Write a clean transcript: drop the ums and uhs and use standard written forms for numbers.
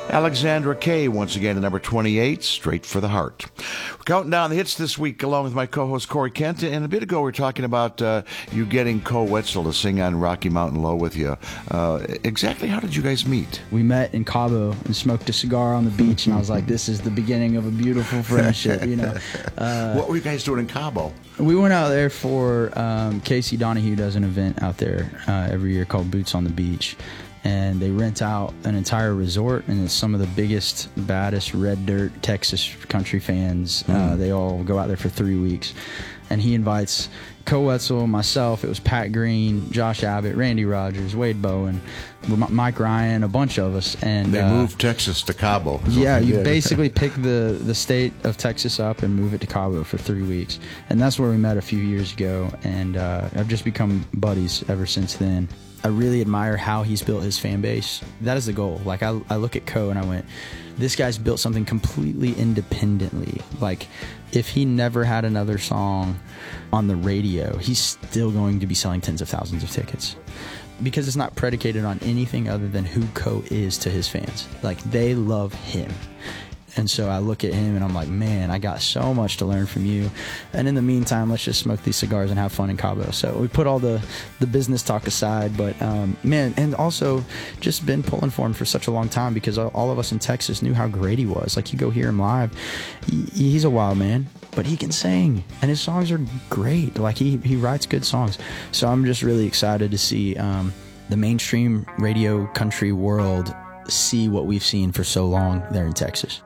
Alexandra Kay, once again, at number 28, Straight for the Heart. We're counting down the hits this week along with my co-host Corey Kent. And a bit ago, we were talking about you getting Koe Wetzel to sing on Rocky Mountain Low with you. Exactly how did you guys meet? We met in Cabo and smoked a cigar on the beach, and I was like, this is the beginning of a beautiful friendship, you know. What were you guys doing in Cabo? We went out there for Casey Donahue does an event out there every year called Boots on the Beach. And they rent out an entire resort, and it's some of the biggest, baddest red dirt Texas country fans. They all go out there for 3 weeks. And he invites Koe Wetzel, myself, it was Pat Green, Josh Abbott, Randy Rogers, Wade Bowen, Mike Ryan, a bunch of us. And they moved Texas to Cabo. Yeah, you basically pick the state of Texas up and move it to Cabo for 3 weeks. And that's where we met a few years ago, and I've just become buddies ever since then. I really admire how he's built his fan base. That is the goal. Like, I look at Koe and I went, this guy's built something completely independently. Like, if he never had another song on the radio, he's still going to be selling tens of thousands of tickets. Because it's not predicated on anything other than who Koe is to his fans. Like, they love him. And so I look at him and I'm like, man, I got so much to learn from you. And in the meantime, let's just smoke these cigars and have fun in Cabo. So we put all the business talk aside. But, man, and also just been pulling for him for such a long time because all of us in Texas knew how great he was. Like, you go hear him live, he's a wild man, but he can sing. And his songs are great. Like, he writes good songs. So I'm just really excited to see the mainstream radio country world see what we've seen for so long there in Texas.